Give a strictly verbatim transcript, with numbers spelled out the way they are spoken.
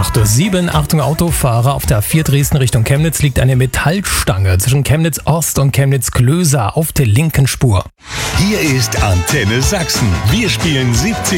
acht Uhr sieben. Achtung Autofahrer, auf der A vier Dresden Richtung Chemnitz liegt eine Metallstange zwischen Chemnitz Ost und Chemnitz Klöser auf der linken Spur. Hier ist Antenne Sachsen. Wir spielen siebzig